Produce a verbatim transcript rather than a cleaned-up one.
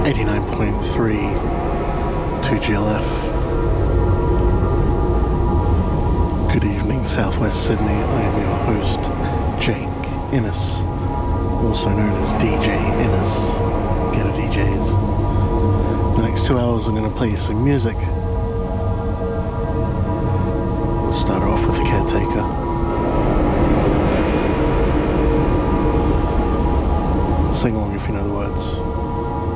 eighty-nine point three two G L F. Good evening, Southwest Sydney. I am your host, Jake Innes, also known as D J Innes. Get a D Js. The next two hours I'm going to play some music. We'll start off with The Caretaker. Sing along if you know the words.